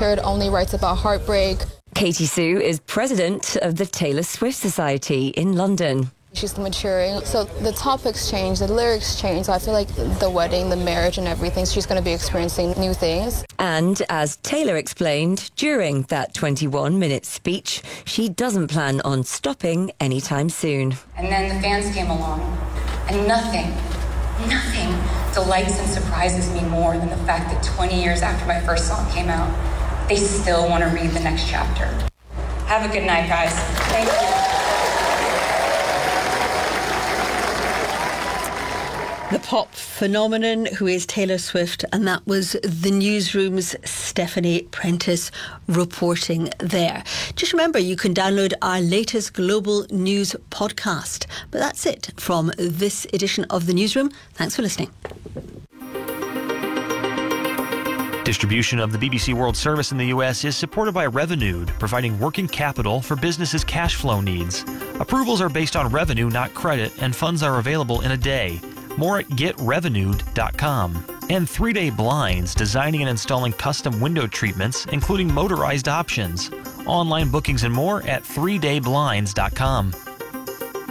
record only writes about heartbreak. Katie Sue is president of the Taylor Swift Society in London. She's maturing, so the topics change, the lyrics change. So I feel like the wedding, the marriage and everything, she's going to be experiencing new things. And as Taylor explained during that 21-minute speech, she doesn't plan on stopping anytime soon. And then the fans came along, and nothing delights and surprises me more than the fact that 20 years after my first song came out, they still want to read the next chapter. Have a good night, guys. Thank you. The pop phenomenon who is Taylor Swift, and that was the Newsroom's Stephanie Prentice reporting there. Just remember, you can download our latest global news podcast. But that's it from this edition of the Newsroom. Thanks for listening. Distribution of the BBC World Service in the US is supported by Revenued, providing working capital for businesses' cash flow needs. Approvals are based on revenue, not credit, and funds are available in a day. More at getrevenued.com. And 3-Day Blinds, designing and installing custom window treatments, including motorized options. Online bookings and more at 3dayblinds.com.